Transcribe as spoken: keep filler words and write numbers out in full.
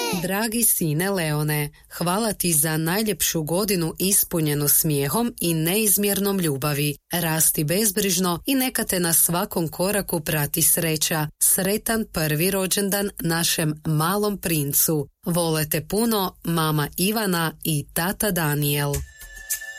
Dragi sine Leone, hvala ti za najljepšu godinu ispunjenu smijehom i neizmjernom ljubavi. Rasti bezbrižno i neka te na svakom koraku prati sreća. Sretan prvi rođendan našem malom princu. Vole te puno mama Ivana i tata Daniel.